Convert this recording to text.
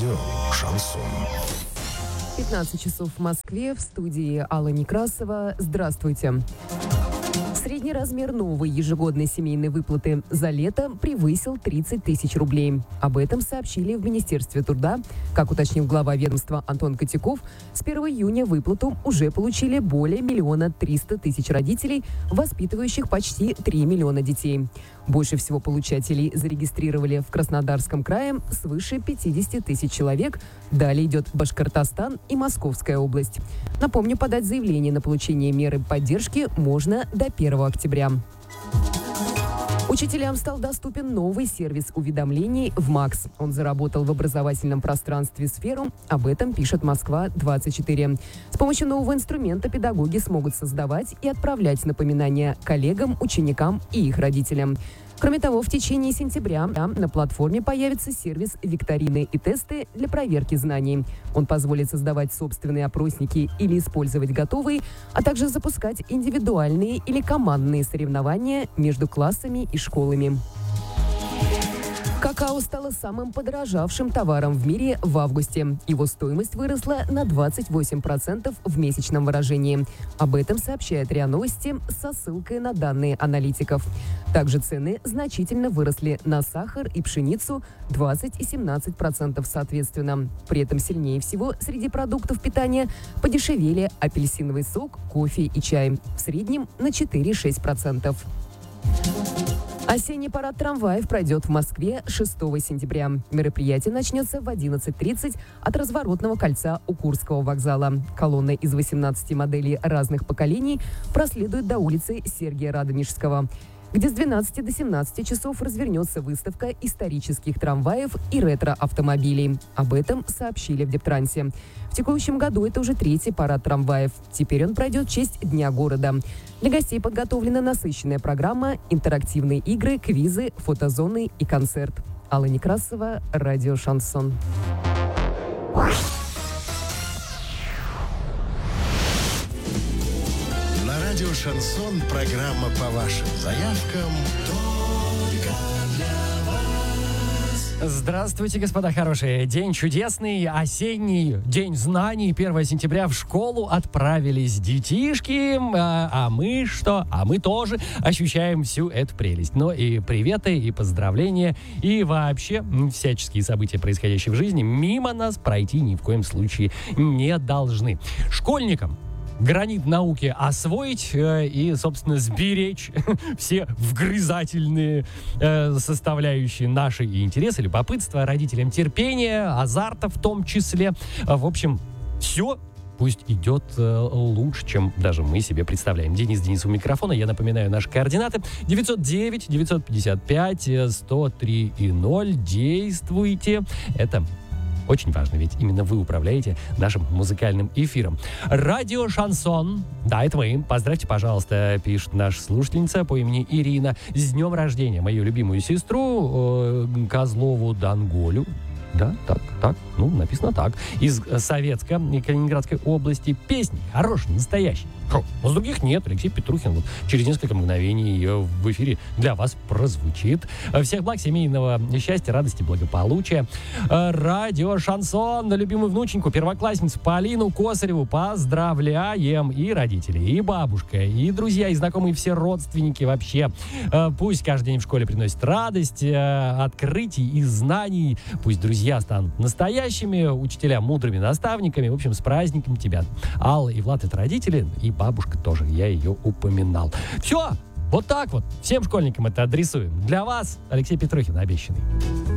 Радио «Шансон». 15 часов в Москве, в студии Алла Некрасова. Здравствуйте. Средний размер новой ежегодной семейной выплаты за лето превысил 30 тысяч рублей. Об этом сообщили в Министерстве труда. Как уточнил глава ведомства Антон Котяков, с 1 июня выплату уже получили более 1 300 000 родителей, воспитывающих почти 3 миллиона детей. Больше всего получателей зарегистрировали в Краснодарском крае, свыше 50 000 человек. Далее идет Башкортостан и Московская область. Напомню, подать заявление на получение меры поддержки можно до 1 октября. Учителям стал доступен новый сервис уведомлений ВМАКС. Он заработал в образовательном пространстве «Сферу». Об этом пишет Москва-24. С помощью нового инструмента педагоги смогут создавать и отправлять напоминания коллегам, ученикам и их родителям. Кроме того, в течение сентября на платформе появится сервис «Викторины и тесты» для проверки знаний. Он позволит создавать собственные опросники или использовать готовые, а также запускать индивидуальные или командные соревнования между классами и школами. Какао стало самым подорожавшим товаром в мире в августе. Его стоимость выросла на 28% в месячном выражении. Об этом сообщает РИА Новости со ссылкой на данные аналитиков. Также цены значительно выросли на сахар и пшеницу 20 и 17% соответственно. При этом сильнее всего среди продуктов питания подешевели апельсиновый сок, кофе и чай. В среднем на 4,6%. Осенний парад трамваев пройдет в Москве 6 сентября. Мероприятие начнется в 11:30 от разворотного кольца у Курского вокзала. Колонна из 18 моделей разных поколений проследует до улицы Сергия Радонежского, где с 12 до 17 часов развернется выставка исторических трамваев и ретро-автомобилей. Об этом сообщили в Дептрансе. В текущем году это уже 3-й парад трамваев. Теперь он пройдет в честь Дня города. Для гостей подготовлена насыщенная программа, интерактивные игры, квизы, фотозоны и концерт. Алла Некрасова, радио «Шансон». На радио «Шансон» программа по вашим заявкам только для вас. Здравствуйте, господа хорошие. День чудесный, осенний, день знаний. 1 сентября в школу отправились детишки. А мы что? А мы тоже ощущаем всю эту прелесть. Ну и приветы, и поздравления, и вообще всяческие события, происходящие в жизни, мимо нас пройти ни в коем случае не должны. Школьникам гранит науки освоить и, собственно, сберечь все вгрызательные составляющие наши интересы, любопытства, родителям терпения, азарта в том числе. В общем, все пусть идет лучше, чем даже мы себе представляем. Денис у микрофона. Я напоминаю наши координаты. 909-955-103,0. Действуйте. Это очень важно, ведь именно вы управляете нашим музыкальным эфиром. Радио «Шансон». Да, это мы. Поздравьте, пожалуйста, пишет наша слушательница по имени Ирина. С днем рождения мою любимую сестру Козлову Данголю. Да, так, написано так. Из Советска и Калининградской области. Песни хорошие, настоящие. Но с других нет. Алексей Петрухин вот через несколько мгновений в эфире для вас прозвучит. Всех благ, семейного счастья, радости, благополучия. Радио «Шансон» на любимую внученьку, первоклассницу Полину Косареву поздравляем. И родители, и бабушка, и друзья, и знакомые, все родственники вообще. Пусть каждый день в школе приносит радость, открытий и знаний. Пусть друзья станут настоящими, учителя мудрыми наставниками. В общем, с праздником тебя. Алла и Влад — это родители, и бабушка тоже, я ее упоминал. Все, вот так вот. Всем школьникам это адресуем. Для вас Алексей Петрухин, обещанный.